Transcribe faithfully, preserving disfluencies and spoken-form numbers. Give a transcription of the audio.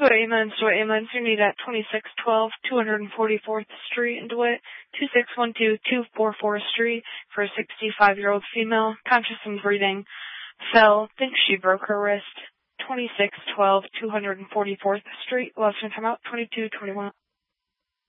DeWitt Ambulance, DeWitt Ambulance, you need at twenty-six twelve two forty-fourth Street in DeWitt, two six one two two four four Street for a sixty-five-year-old female, conscious and breathing, fell, thinks she broke her wrist, twenty-six twelve two forty-fourth Street, Western Timeout, twenty-two twenty-one.